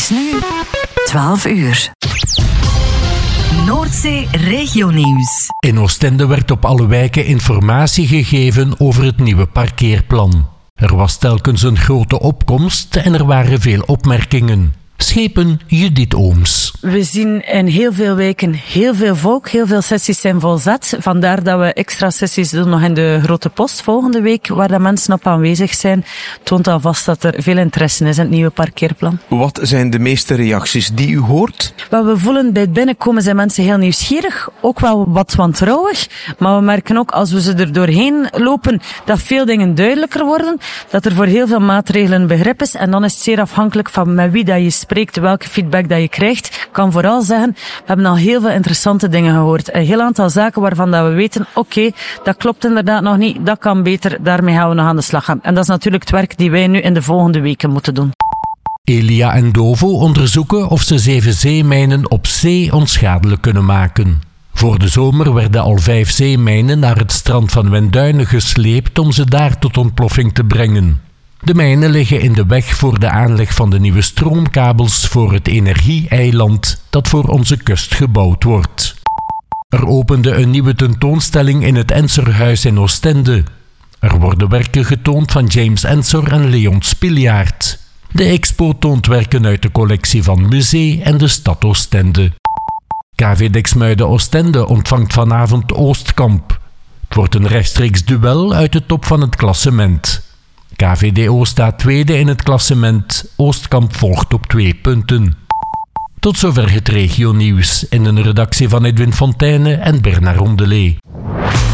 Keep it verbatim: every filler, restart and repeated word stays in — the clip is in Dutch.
is nu twaalf uur. Noordzee Regionieuws. In Oostende werd op alle wijken informatie gegeven over het nieuwe parkeerplan. Er was telkens een grote opkomst en er waren veel opmerkingen. Schepen Judith Ooms. We zien in heel veel wijken heel veel volk, heel veel sessies zijn volzet. Vandaar dat we extra sessies doen nog in de Grote Post volgende week, waar de mensen op aanwezig zijn. Toont alvast dat er veel interesse is in het nieuwe parkeerplan. Wat zijn de meeste reacties die u hoort? Wat we voelen bij het binnenkomen zijn mensen heel nieuwsgierig, ook wel wat wantrouwig. Maar we merken ook als we ze er doorheen lopen, dat veel dingen duidelijker worden. Dat er voor heel veel maatregelen begrip is. En dan is het zeer afhankelijk van met wie dat je spreekt, welke feedback dat je krijgt. Ik kan vooral zeggen, we hebben al heel veel interessante dingen gehoord. Een heel aantal zaken waarvan dat we weten, oké, okay, dat klopt inderdaad nog niet, dat kan beter, daarmee gaan we nog aan de slag gaan. En dat is natuurlijk het werk die wij nu in de volgende weken moeten doen. Elia en Dovo onderzoeken of ze zeven zeemijnen op zee onschadelijk kunnen maken. Voor de zomer werden al vijf zeemijnen naar het strand van Wenduinen gesleept om ze daar tot ontploffing te brengen. De mijnen liggen in de weg voor de aanleg van de nieuwe stroomkabels voor het energie-eiland dat voor onze kust gebouwd wordt. Er opende een nieuwe tentoonstelling in het Ensorhuis in Oostende. Er worden werken getoond van James Ensor en Leon Spiljaard. De expo toont werken uit de collectie van Musée en de stad Oostende. K V Dexmuiden Oostende ontvangt vanavond Oostkamp. Het wordt een rechtstreeks duel uit de top van het klassement. K V D O staat tweede in het klassement. Oostkamp volgt op twee punten. Tot zover het regionieuws in een redactie van Edwin Fonteyne en Bernard Rondelet.